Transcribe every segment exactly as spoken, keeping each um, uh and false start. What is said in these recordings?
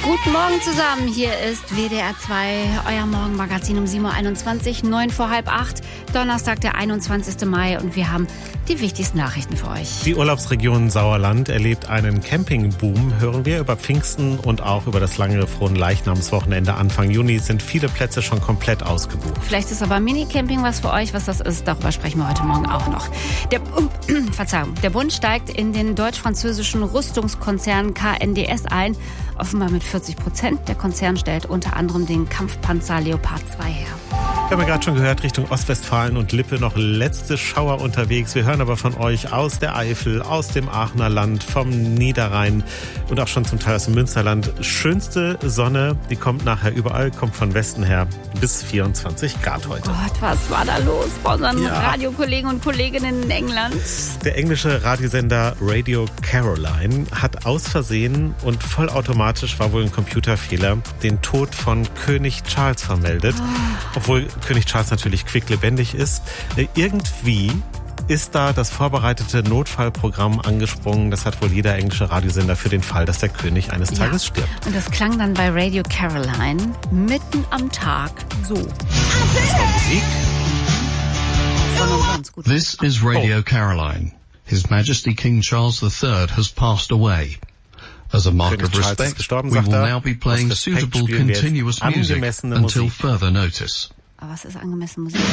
Guten Morgen zusammen, hier ist W D R zwei, euer Morgenmagazin um sieben Uhr einundzwanzig, neun vor halb acht, Donnerstag, der einundzwanzigsten Mai, und wir haben die wichtigsten Nachrichten für euch. Die Urlaubsregion Sauerland erlebt einen Campingboom, hören wir. Über Pfingsten und auch über das lange Fronleichnamswochenende Anfang Juni sind viele Plätze schon komplett ausgebucht. Vielleicht ist aber Mini-Camping was für euch. Was das ist, darüber sprechen wir heute Morgen auch noch. Der, äh, Verzeihung, der Bund steigt in den deutsch-französischen Rüstungskonzern K N D S ein, offenbar mit vierzig Prozent. Der Konzern stellt unter anderem den Kampfpanzer Leopard zwei her. Wir haben ja gerade schon gehört, Richtung Ostwestfalen und Lippe noch letzte Schauer unterwegs. Wir hören aber von euch aus der Eifel, aus dem Aachener Land, vom Niederrhein und auch schon zum Teil aus dem Münsterland. Schönste Sonne, die kommt nachher überall, kommt von Westen her bis vierundzwanzig Grad heute. Gott, was war da los bei unseren Ja. Radiokollegen und Kolleginnen in England? Der englische Radiosender Radio Caroline hat aus Versehen und vollautomatisch, war wohl ein Computerfehler, den Tod von König Charles vermeldet. Obwohl König Charles natürlich quicklebendig ist. Irgendwie ist da das vorbereitete Notfallprogramm angesprungen. Das hat wohl jeder englische Radiosender für den Fall, dass der König eines Tages Ja. stirbt. Und das klang dann bei Radio Caroline mitten am Tag so. Das war Musik. Von und ganz gut. This is Radio Caroline. His Majesty King Charles the Third has passed away. As a mark König of Charles ist respect, gestorben, we sagt will er. now be playing Aus Respekt suitable spielen wir jetzt continuous music angemessene until Musik. further notice. Aber was ist angemessen Musik?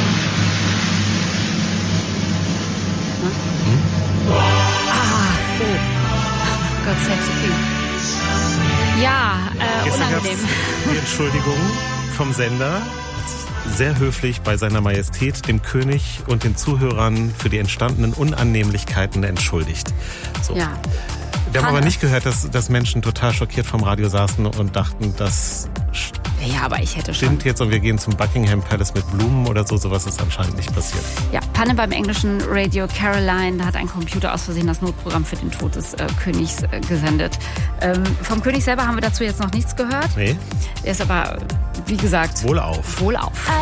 Hm? Ah, oh. God save the King. Ja, äh, Gestern gab es unangenehm. die Entschuldigung vom Sender. Sehr höflich bei seiner Majestät, dem König und den Zuhörern für die entstandenen Unannehmlichkeiten entschuldigt. So. Ja. Wir haben Hanne. aber nicht gehört, dass, dass Menschen total schockiert vom Radio saßen und dachten, das Ja, aber ich hätte schon. stimmt jetzt und wir gehen zum Buckingham Palace mit Blumen oder so. Sowas ist anscheinend nicht passiert. Ja, Panne beim englischen Radio Caroline. Da hat ein Computer aus Versehen das Notprogramm für den Tod des äh, Königs äh, gesendet. Ähm, vom König selber haben wir dazu jetzt noch nichts gehört. Nee, Er ist aber, wie gesagt, wohlauf. wohlauf.